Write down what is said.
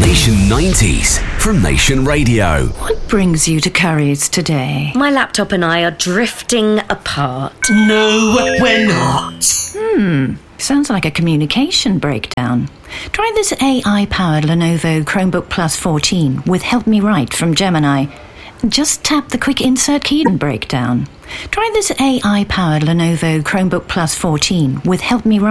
Nation 90s from Nation Radio. What brings you to Curry's today? My laptop and I are drifting apart. No, we're not. Sounds like a communication breakdown. Try this AI-powered Lenovo Chromebook Plus 14 with Help Me Write from Gemini. Just tap the quick insert key and breakdown. Try this AI-powered Lenovo Chromebook Plus 14 with Help Me Write.